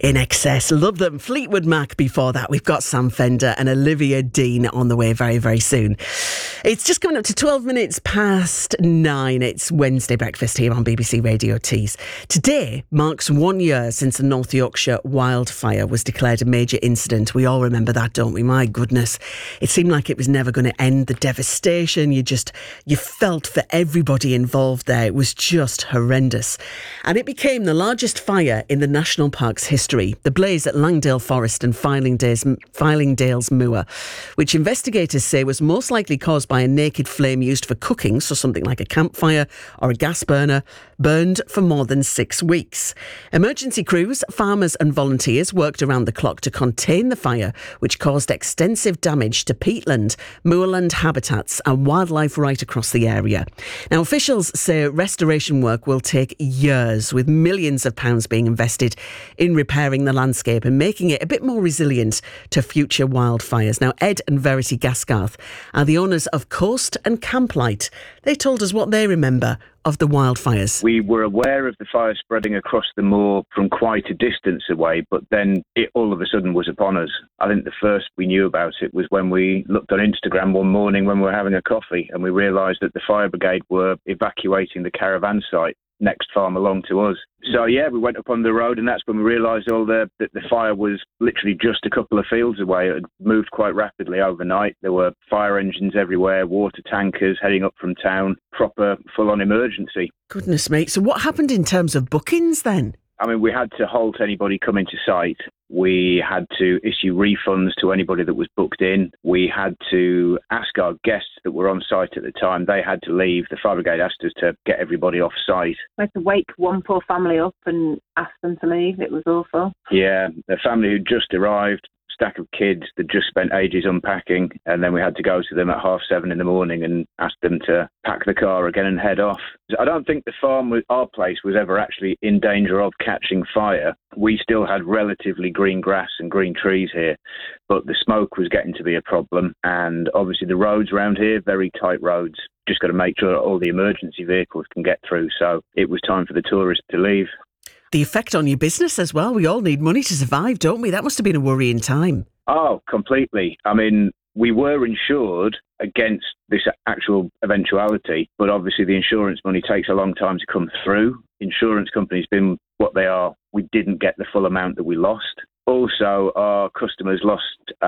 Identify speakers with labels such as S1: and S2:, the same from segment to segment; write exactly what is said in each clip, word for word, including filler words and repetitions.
S1: In Excess, love them. Fleetwood Mac before that. We've got Sam Fender and Olivia Dean on the way very, very soon. It's just coming up to twelve minutes past nine. It's Wednesday breakfast here on B B C Radio Tees. Today marks one year since the North Yorkshire wildfire was declared a major incident. We all remember that, don't we? My goodness. It seemed like it was never going to end. The devastation, you just, you felt for everybody involved there. It was just horrendous. And it became the largest fire in the National Park's history. The blaze at Langdale Forest and Fylingdales, Fylingdales Moor, which investigators say was most likely caused by a naked flame used for cooking, so something like a campfire or a gas burner, burned for more than six weeks. Emergency crews, farmers and volunteers worked around the clock to contain the fire, which caused extensive damage to peatland, moorland habitats and wildlife right across the area. Now, officials say restoration work will take years, with millions of pounds being invested in repairing the landscape and making it a bit more resilient to future wildfires. Now, Ed and Verity Gaskarth are the owners of Coast and Camplight. They told us what they remember of the wildfires.
S2: We were aware of the fire spreading across the moor from quite a distance away, but then it all of a sudden was upon us. I think the first we knew about it was when we looked on Instagram one morning when we were having a coffee and we realised that the fire brigade were evacuating the caravan site next farm along to us. So yeah, we went up on the road and that's when we realised all the that the fire was literally just a couple of fields away. It had moved quite rapidly overnight. There were fire engines everywhere, water tankers heading up from town, proper full-on emergency.
S1: Goodness me. So what happened in terms of bookings then?
S2: I mean, we had to halt anybody coming to site. We had to issue refunds to anybody that was booked in. We had to ask our guests that were on site at the time. They had to leave. The fire brigade asked us to get everybody off site.
S3: We had to wake one poor family up and ask them to leave. It was awful.
S2: Yeah, the family who'd just arrived, stack of kids that just spent ages unpacking, and then we had to go to them at half seven in the morning and ask them to pack the car again and head off. I don't think the farm, was, our place, was ever actually in danger of catching fire. We still had relatively green grass and green trees here, but the smoke was getting to be a problem, and obviously the roads around here, very tight roads. Just got to make sure that all the emergency vehicles can get through, so it was time for the tourists to leave.
S1: The effect on your business as well. We all need money to survive, don't we? That must have been a worrying time.
S2: Oh, completely. I mean, we were insured against this actual eventuality, but obviously the insurance money takes a long time to come through. Insurance companies being what they are, we didn't get the full amount that we lost. Also, our customers lost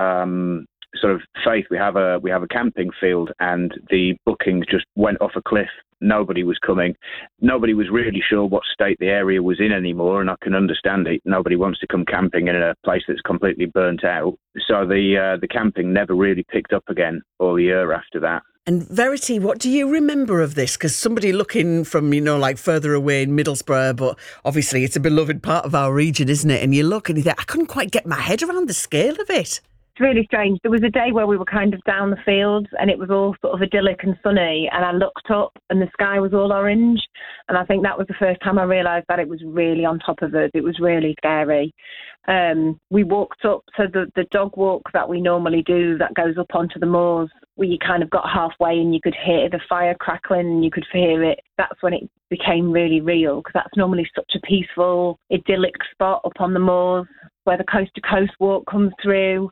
S2: um, sort of faith. We have a we have a camping field, and the bookings just went off a cliff. Nobody was coming. Nobody was really sure what state the area was in anymore, and I can understand it. Nobody wants to come camping in a place that's completely burnt out. So the uh, the camping never really picked up again all year after that.
S1: And Verity, what do you remember of this? Because somebody looking from, you know, like further away in Middlesbrough, but obviously it's a beloved part of our region, isn't it? And you look and you think, I couldn't quite get my head around the scale of it.
S3: It's really strange. There was a day where we were kind of down the fields and it was all sort of idyllic and sunny, and I looked up and the sky was all orange, and I think that was the first time I realised that it was really on top of us. It was really scary. Um, we walked up to the, the dog walk that we normally do that goes up onto the moors, where you kind of got halfway and you could hear the fire crackling and you could hear it. That's when it became really real, because that's normally such a peaceful, idyllic spot up on the moors where the coast to coast walk comes through.